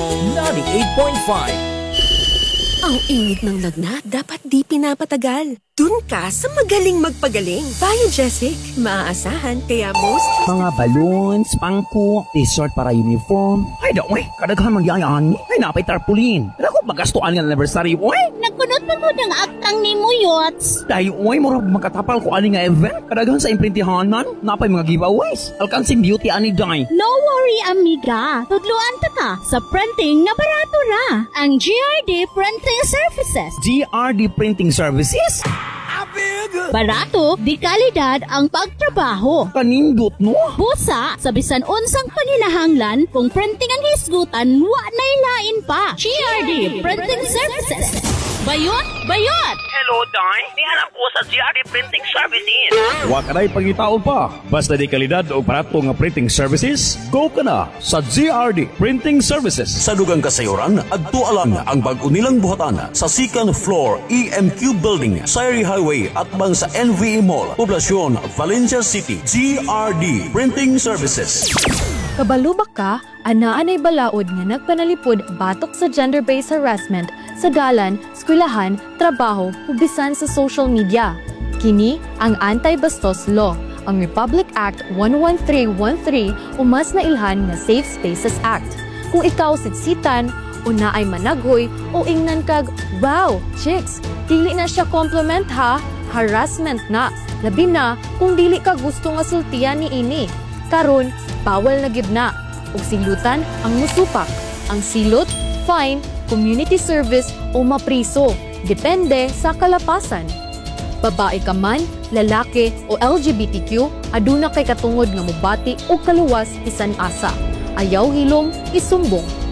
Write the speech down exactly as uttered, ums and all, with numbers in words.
ninety-eight point five. Ang init ng lagnat dapat di pinapatagal. Dun ka sa magaling magpagaling. Biogesic, maaasahan kaya most... Mga balloons, pangko, t-shirt para uniform. Ay, daw eh, kadaghan magyayaan. Ay, napay tarpaulin. Ako magastuan ng anniversary, oy. Nagkunot pa mo ng aktang ni mo, Yots. Dahil, oy, murag makatapal ko ani nga event. Kadaghan sa imprintihanan, napay mga giveaways. Alkansing beauty ani day. No worry, amiga. Tudluan ta ka sa printing na barato ra. Ang G R D Printing Services. G R D Printing Services? Barato, di kalidad ang pagtrabaho. Kanindot, no? Busa, sa bisan unsang paninahanglan, kung printing ang hisgutan, wa na ilain pa. G R D Printing Services. Bayot, bayot! Hello, Day. Nihanap ko sa G R D Printing Services. Wa ka na'y pangitao pa. Basta di kalidad o parato nga printing services, go ka na sa G R D Printing Services. Sa dugang kasayuran, adto alang ang bag-o nilang buhatan sa second floor E M Q Building, Sayri Highway at bang sa N V E Mall, Poblacion, Valencia City. G R D Printing Services. Kabalubak ka, anaan ay balaod nga nagpanalipod batok sa gender-based harassment sa dalan, eskwelahan, trabaho, ubisan sa social media. Kini ang Anti-Bastos Law, ang Republic Act one one three one three o mas nailhan nga Safe Spaces Act. Kung ikaw sitsitan, una ay managhoy o ingnan kag, wow, chicks, dili na siya compliment ha, harassment na. Labi na kung dili ka gusto nga sultian ni ini. Karon, bawal na gid na. Ug silutan ang musupak. Ang silot, fine, community service o mapriso. Depende sa kalapasan. Babae ka man, lalaki o L G B T Q, aduna kay katungod nga mobati o kaluwas bisan asa. Ayaw hilom, isumbong.